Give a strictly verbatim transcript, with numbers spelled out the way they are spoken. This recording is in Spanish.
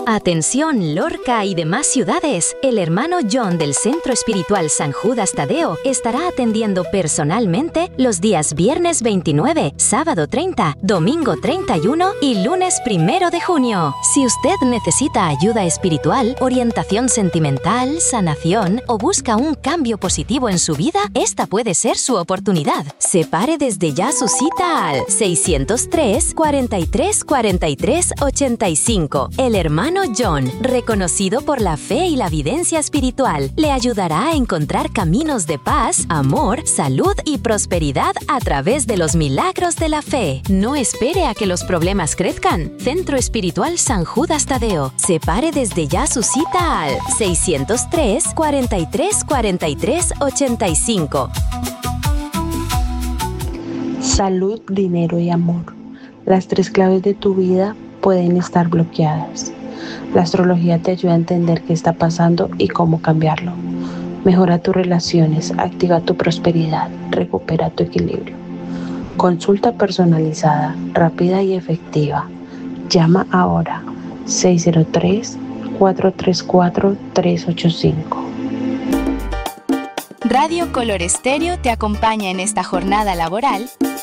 Atención Lorca y demás ciudades, el hermano John del Centro Espiritual San Judas Tadeo estará atendiendo personalmente los días viernes veintinueve, sábado treinta, domingo treinta y uno y lunes primero de junio. Si usted necesita ayuda espiritual, orientación sentimental, sanación o busca un cambio positivo en su vida, esta puede ser su oportunidad. Separe desde ya su cita al seiscientos tres, cuarenta y tres, cuarenta y tres, ochenta y cinco. El hermano John, reconocido por la fe y la evidencia espiritual, le ayudará a encontrar caminos de paz, amor, salud y prosperidad a través de los milagros de la fe. No espere a que los problemas crezcan. Centro Espiritual San Judas Tadeo. Separe desde ya su cita al seiscientos tres, cuarenta y tres, cuarenta y tres, ochenta y cinco. Salud, dinero y amor. Las tres claves de tu vida pueden estar bloqueadas. La astrología te ayuda a entender qué está pasando y cómo cambiarlo. Mejora tus relaciones, activa tu prosperidad, recupera tu equilibrio. Consulta personalizada, rápida y efectiva. Llama ahora seis cero tres, cuatro tres cuatro, tres ocho cinco. Radio Color Estéreo te acompaña en esta jornada laboral